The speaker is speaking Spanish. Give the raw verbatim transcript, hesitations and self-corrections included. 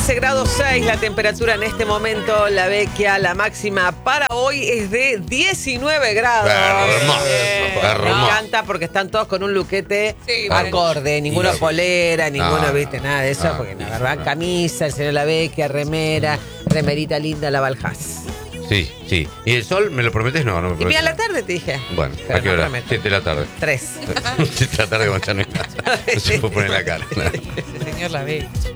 trece grados seis la temperatura en este momento, La Vecchia. La máxima para hoy es de diecinueve grados. Hermoso, Eh, hermoso. Me encanta porque están todos con un luquete Sí, acorde. Ninguno Sí. polera, ninguno, No, viste, nada de eso. no, porque la no, verdad, no. camisa, el señor La Vecchia, remera, remerita linda, la Valjas. Sí, sí. ¿Y el sol me lo prometes? No, no me Y prometes. mira, a la tarde te dije. Bueno, Pero ¿a qué no hora? prometo. siete de la tarde. Tres. siete de la tarde como ya no hay nada. No se puede poner la cara. Ese señor la ve.